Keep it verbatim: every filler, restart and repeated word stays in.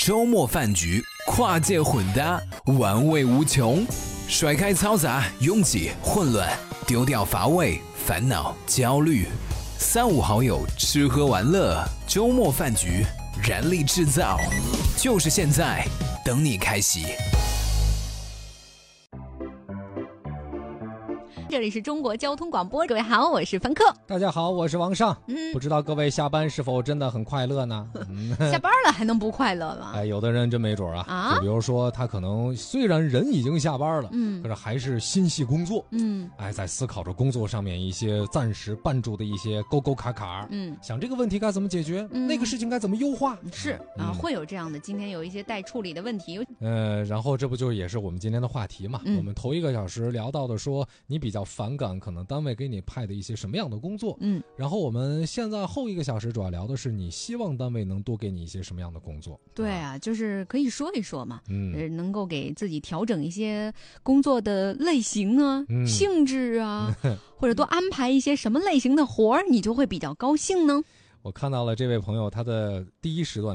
周末饭局，跨界混搭，玩味无穷。甩开嘈杂、拥挤、混乱，丢掉乏味、烦恼、焦虑。三五好友吃喝玩乐，周末饭局，燃力制造，就是现在，等你开启。 这里是中国交通广播，各位好，我是凡客。 大家好，我是王尚。 嗯， 不知道各位下班是否真的很快乐呢？ 嗯、下班了还能不快乐吗？ 哎，有的人真没准啊。 啊， 就比如说他可能虽然人已经下班了，嗯，可是还是心系工作，嗯，哎，在思考着工作上面一些暂时绊住的一些沟沟卡卡，嗯，想这个问题该怎么解决，嗯、那个事情该怎么优化。 是啊，嗯、会有这样的。今天有一些待处理的问题。 呃，然后这不就也是我们今天的话题嘛？嗯、我们头一个小时聊到的说你比较反感可能单位给你派的一些什么样的工作，嗯，然后我们现在后一个小时主要聊的是你希望单位能多给你一些什么样的工作。 对啊，就是可以说一说嘛，嗯、呃，能够给自己调整一些工作的类型啊、嗯、性质啊，或者多安排一些什么类型的活儿，你就会比较高兴呢？ 我看到了这位朋友他的第一时段